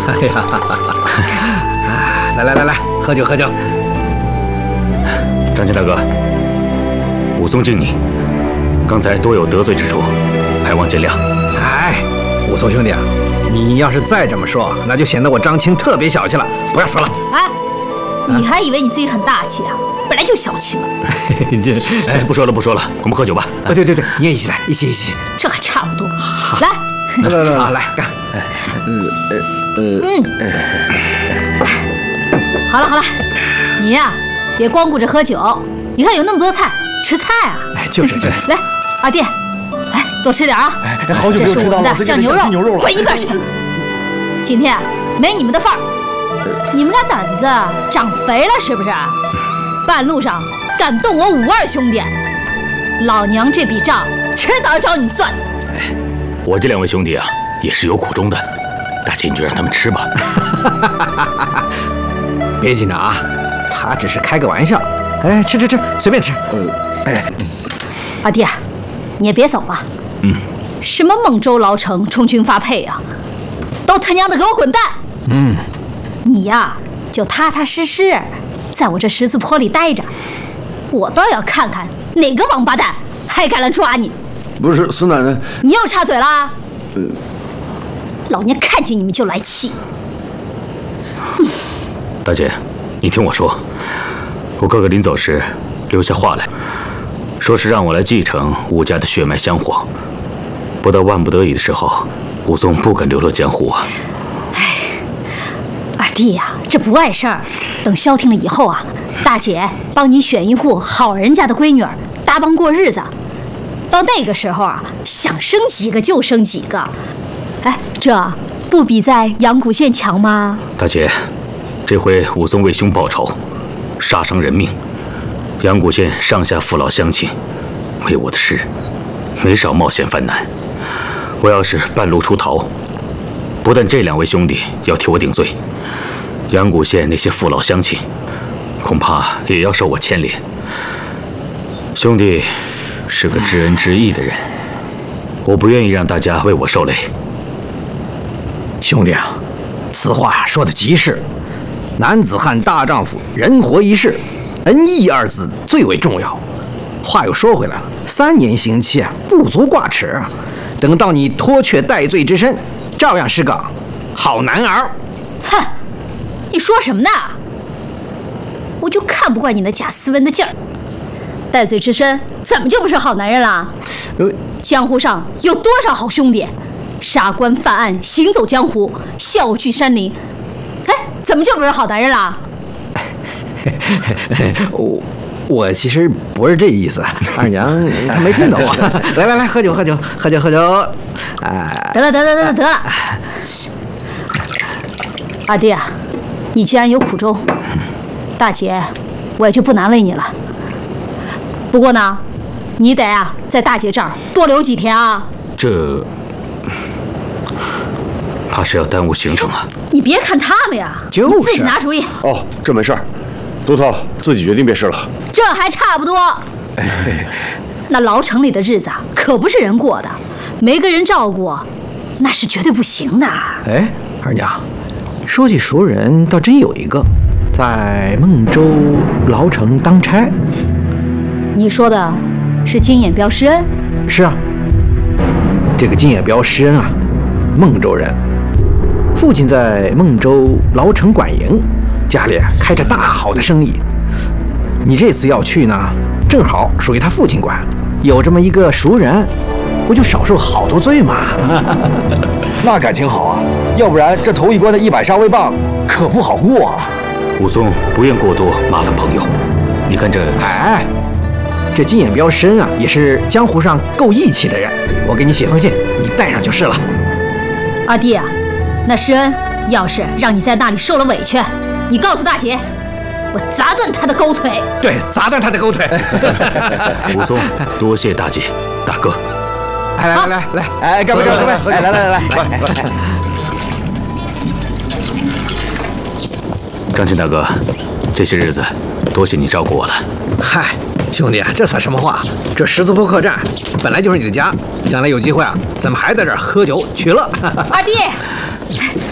哎呀，来，喝酒。 张庆大哥，武松敬你，刚才多有得罪之处，还望见谅。 哎，武松兄弟啊，你要是再这么说，那就显得我张青特别小气了。不要说了。 哎，你还以为你自己很大气啊？本来就小气嘛。 哎，不说了，我们喝酒吧。 对，你也一起来，一起。 这还差不多。来， 好，来干。 好了，你呀，别光顾着喝酒。你看有那么多菜，吃菜啊。 哎，就是。 来，二弟，来多吃点啊。 哎，好久没有吃到老师酱牛肉了。 滚一边去！今天没你们的份儿。你们俩胆子长肥了是不是？半路上敢动我52兄弟，老娘这笔账迟早要找你们算。 哎，我这2位兄弟啊，也是有苦衷的。大姐，你就让他们吃吧。 别紧张啊，他只是开个玩笑。哎，吃，随便吃。 二弟，你也别走了。什么孟州牢城充军发配啊，都他娘的给我滚蛋！你呀，就踏踏实实在我这十字坡里待着，我倒要看看哪个王八蛋还敢来抓你。 不是，孙奶奶， 你又插嘴了。老娘看见你们就来气。 大姐，你听我说，我哥哥临走时留下话来，说是让我来继承武家的血脉香火。不到万不得已的时候，武松不肯流落江湖啊。 二弟呀，这不碍事儿。等消停了以后啊，大姐帮你选一户好人家的闺女儿，搭帮过日子。到那个时候啊，想生几个就生几个。哎，这不比在阳谷县强吗？ 大姐，这回武松为兄报仇，杀伤人命，阳谷县上下父老乡亲为我的事没少冒险犯难。我要是半路出逃，不但这2位兄弟要替我顶罪，阳谷县那些父老乡亲恐怕也要受我牵连。兄弟是个知恩知义的人，我不愿意让大家为我受累。 兄弟啊，此话说的极是。男子汉大丈夫，人活一世，恩义2字最为重要。话又说回来了，3年刑期啊，不足挂齿啊。等到你脱却戴罪之身，照样是个好男儿。 哼，你说什么呢？我就看不惯你那假斯文的劲儿。戴罪之身怎么就不是好男人了？江湖上有多少好兄弟，杀官犯案，行走江湖，笑聚山林。哎，怎么就不是好男人了？ 我其实不是这意思，二娘她没听懂。来，喝酒。 得了。二弟啊，你既然有苦衷，大姐我也就不难为你了。不过呢，你得啊在大姐这儿多留几天啊。 这怕是要耽误行程啊。 你别看他们呀， 就是你自己拿主意。 哦，这没事儿，都涛自己决定便是了。 这还差不多。那牢城里的日子可不是人过的，没个人照顾，那是绝对不行的。 哎，二娘，说起熟人，倒真有一个，在孟州牢城当差。 你说的是金眼彪施恩？ 是啊，这个金眼彪施恩啊，孟州人，父亲在孟州牢城管营，家里开着大好的生意。你这次要去呢，正好属于他父亲管，有这么一个熟人，不就少受好多罪吗？ 那感情好啊，要不然这头一关的100杀威棒可不好过啊。 武松不愿过多麻烦朋友，你看这…… 哎，这金眼彪施恩啊，也是江湖上够义气的人。我给你写封信，你带上就是了。 二弟啊，那施恩要是让你在那里受了委屈，你告诉大姐，我砸断他的狗腿。 对，砸断他的狗腿。 武松，多谢大姐大哥。 来， 哎，干杯！哎，来。 张庆大哥，这些日子多谢你照顾我了。 嗨，兄弟啊，这算什么话？这十字坡客栈本来就是你的家，将来有机会啊，咱们还在这儿喝酒取乐。 二弟，